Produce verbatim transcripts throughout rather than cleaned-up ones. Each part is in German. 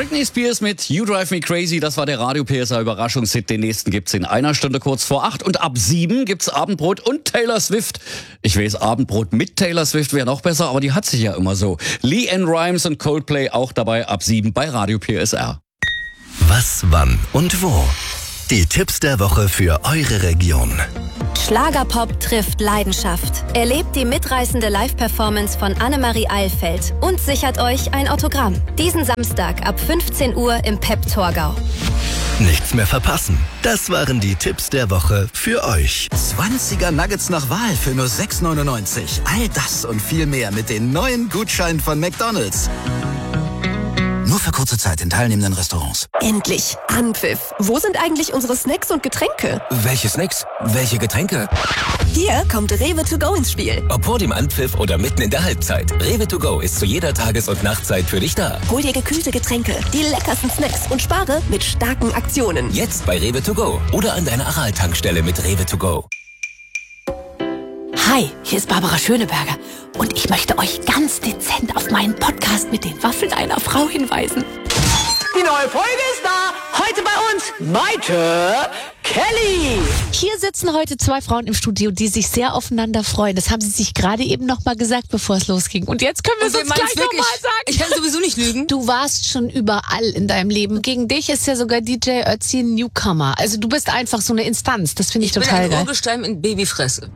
Britney Spears mit You Drive Me Crazy, das war der Radio-P S A-Überraschungshit. Den nächsten gibt's in einer Stunde kurz vor acht. Und ab sieben gibt's Abendbrot und Taylor Swift. Ich weiß, Abendbrot mit Taylor Swift wäre noch besser, aber die hat sich ja immer so. LeAnn Rimes und Coldplay auch dabei ab sieben bei Radio-P S R. Was, wann und wo? Die Tipps der Woche für eure Region. Schlagerpop trifft Leidenschaft. Erlebt die mitreißende Live-Performance von Annemarie Eilfeld und sichert euch ein Autogramm. Diesen Samstag ab fünfzehn Uhr im P E P Torgau. Nichts mehr verpassen. Das waren die Tipps der Woche für euch. zwanziger Nuggets nach Wahl für nur sechs neunundneunzig. All das und viel mehr mit den neuen Gutscheinen von McDonald's. Nur für kurze Zeit in teilnehmenden Restaurants. Endlich Anpfiff. Wo sind eigentlich unsere Snacks und Getränke? Welche Snacks? Welche Getränke? Hier kommt Rewe to go ins Spiel. Ob vor dem Anpfiff oder mitten in der Halbzeit. Rewe to go ist zu jeder Tages- und Nachtzeit für dich da. Hol dir gekühlte Getränke, die leckersten Snacks und spare mit starken Aktionen. Jetzt bei Rewe to go oder an deiner Aral-Tankstelle mit Rewe to go. Hi, hier ist Barbara Schöneberger und ich möchte euch ganz dezent auf meinen Podcast mit den Waffeln einer Frau hinweisen. Die neue Folge ist da. Heute bei uns Maite Kelly. Hier sitzen heute zwei Frauen im Studio, die sich sehr aufeinander freuen. Das haben sie sich gerade eben noch mal gesagt, bevor es losging. Und jetzt können wir es uns gleich noch mal sagen. Ich kann sowieso nicht lügen. Du warst schon überall in deinem Leben. Gegen dich ist ja sogar D J Ötzi ein Newcomer. Also du bist einfach so eine Instanz. Das finde ich, ich total geil. Ich bin ein Urgestein in Babyfresse.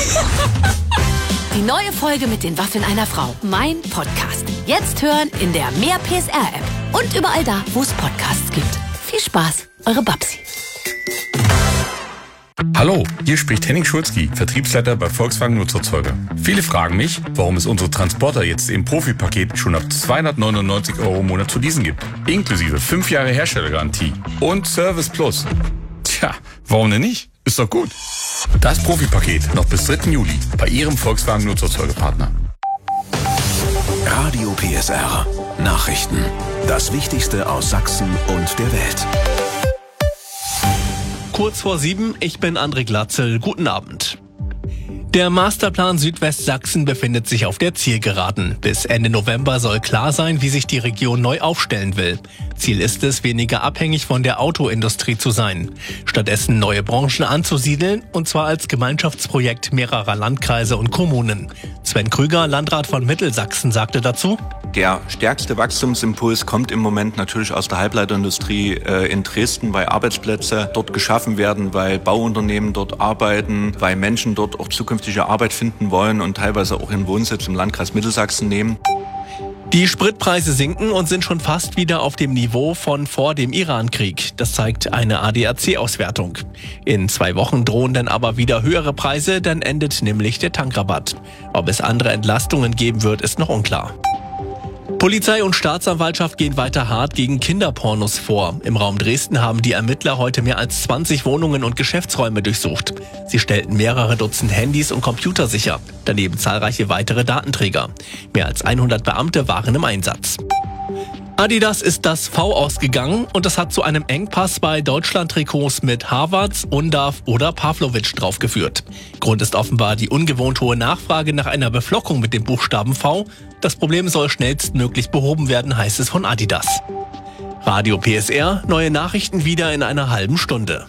Die neue Folge mit den Waffeln einer Frau. Mein Podcast. Jetzt hören in der Mehr P S R-App. Und überall da, wo es Podcasts gibt. Viel Spaß, eure Babsi. Hallo, hier spricht Henning Schulzki, Vertriebsleiter bei Volkswagen Nutzerzeuger. Viele fragen mich, warum es unsere Transporter jetzt im Profipaket schon ab zweihundertneunundneunzig Euro im Monat zu leasen gibt. Inklusive fünf Jahre Herstellergarantie und Service Plus. Tja, warum denn nicht? Ist doch gut. Das Profipaket noch bis dritten Juli bei Ihrem Volkswagen Nutzerzeugerpartner. Radio P S R. Nachrichten. Das Wichtigste aus Sachsen und der Welt. Kurz vor sieben, ich bin André Glatzel. Guten Abend. Der Masterplan Südwestsachsen befindet sich auf der Zielgeraden. Bis Ende November soll klar sein, wie sich die Region neu aufstellen will. Ziel ist es, weniger abhängig von der Autoindustrie zu sein. Stattdessen neue Branchen anzusiedeln, und zwar als Gemeinschaftsprojekt mehrerer Landkreise und Kommunen. Sven Krüger, Landrat von Mittelsachsen, sagte dazu: Der stärkste Wachstumsimpuls kommt im Moment natürlich aus der Halbleiterindustrie äh, in Dresden, weil Arbeitsplätze dort geschaffen werden, weil Bauunternehmen dort arbeiten, weil Menschen dort auch zukünftige Arbeit finden wollen und teilweise auch ihren Wohnsitz im Landkreis Mittelsachsen nehmen. Die Spritpreise sinken und sind schon fast wieder auf dem Niveau von vor dem Iran-Krieg. Das zeigt eine A D A C-Auswertung. In zwei Wochen drohen dann aber wieder höhere Preise, dann endet nämlich der Tankrabatt. Ob es andere Entlastungen geben wird, ist noch unklar. Polizei und Staatsanwaltschaft gehen weiter hart gegen Kinderpornos vor. Im Raum Dresden haben die Ermittler heute mehr als zwanzig Wohnungen und Geschäftsräume durchsucht. Sie stellten mehrere Dutzend Handys und Computer sicher, daneben zahlreiche weitere Datenträger. Mehr als hundert Beamte waren im Einsatz. Adidas ist das V ausgegangen und das hat zu einem Engpass bei Deutschland-Trikots mit Havertz, Undav oder Pavlovic draufgeführt. Grund ist offenbar die ungewohnt hohe Nachfrage nach einer Beflockung mit dem Buchstaben V. Das Problem soll schnellstmöglich behoben werden, heißt es von Adidas. Radio P S R, neue Nachrichten wieder in einer halben Stunde.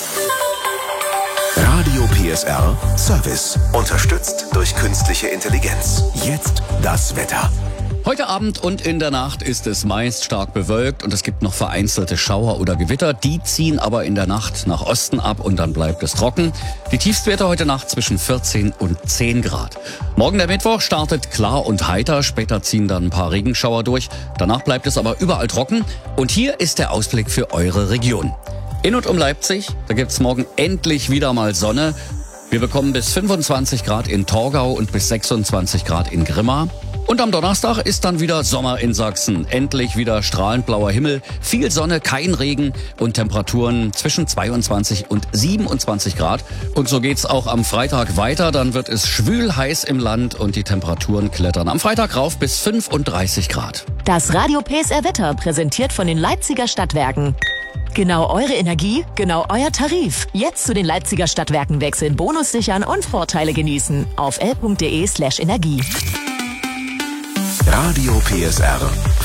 Radio P S R Service. Unterstützt durch künstliche Intelligenz. Jetzt das Wetter. Heute Abend und in der Nacht ist es meist stark bewölkt und es gibt noch vereinzelte Schauer oder Gewitter. Die ziehen aber in der Nacht nach Osten ab und dann bleibt es trocken. Die Tiefstwerte heute Nacht zwischen vierzehn und zehn Grad. Morgen der Mittwoch startet klar und heiter. Später ziehen dann ein paar Regenschauer durch. Danach bleibt es aber überall trocken. Und hier ist der Ausblick für eure Region. In und um Leipzig, da gibt's morgen endlich wieder mal Sonne. Wir bekommen bis fünfundzwanzig Grad in Torgau und bis sechsundzwanzig Grad in Grimma. Und am Donnerstag ist dann wieder Sommer in Sachsen. Endlich wieder strahlend blauer Himmel, viel Sonne, kein Regen und Temperaturen zwischen zweiundzwanzig und siebenundzwanzig Grad. Und so geht's auch am Freitag weiter. Dann wird es schwül heiß im Land und die Temperaturen klettern am Freitag rauf bis fünfunddreißig Grad. Das Radio P S R Wetter präsentiert von den Leipziger Stadtwerken. Genau eure Energie, genau euer Tarif. Jetzt zu den Leipziger Stadtwerken wechseln, Bonus sichern und Vorteile genießen. Auf l punkt de slash Energie. Radio P S R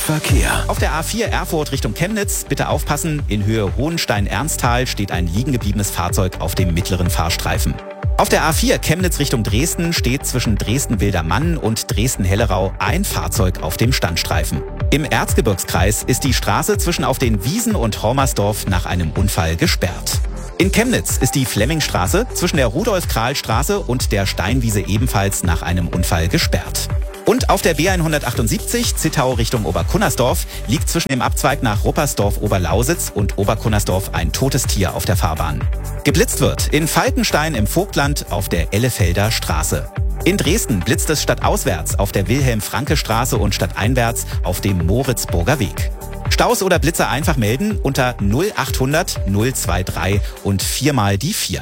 Verkehr. Auf der A vier Erfurt Richtung Chemnitz, bitte aufpassen, in Höhe Hohenstein-Ernsthal steht ein liegen gebliebenes Fahrzeug auf dem mittleren Fahrstreifen. Auf der A vier Chemnitz Richtung Dresden steht zwischen Dresden-Wildermann und Dresden-Hellerau ein Fahrzeug auf dem Standstreifen. Im Erzgebirgskreis ist die Straße zwischen Auf den Wiesen und Hormersdorf nach einem Unfall gesperrt. In Chemnitz ist die Flemmingstraße zwischen der Rudolf-Krahl-Straße und der Steinwiese ebenfalls nach einem Unfall gesperrt. Und auf der B hundertachtundsiebzig Zittau Richtung Oberkunnersdorf liegt zwischen dem Abzweig nach Ruppersdorf-Oberlausitz und Oberkunnersdorf ein totes Tier auf der Fahrbahn. Geblitzt wird in Falkenstein im Vogtland auf der Ellefelder Straße. In Dresden blitzt es stadtauswärts auf der Wilhelm-Franke-Straße und stadteinwärts auf dem Moritzburger Weg. Staus oder Blitzer einfach melden unter null achthundert null dreiundzwanzig und viermal die vier.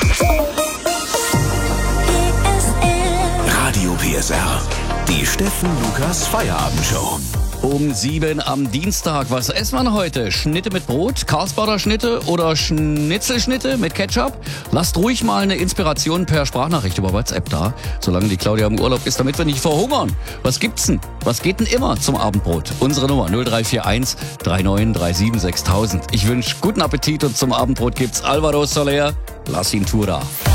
Radio P S R. Die Steffen Lukas Feierabendshow. Um sieben am Dienstag. Was essen wir heute? Schnitte mit Brot, Karlsbader Schnitte oder Schnitzelschnitte mit Ketchup? Lasst ruhig mal eine Inspiration per Sprachnachricht über WhatsApp da, solange die Claudia im Urlaub ist, damit wir nicht verhungern. Was gibt's denn? Was geht denn immer zum Abendbrot? Unsere Nummer null drei vier eins drei neun drei sieben sechstausend. Ich wünsche guten Appetit und zum Abendbrot gibt's Alvaro Soler, La Cintura.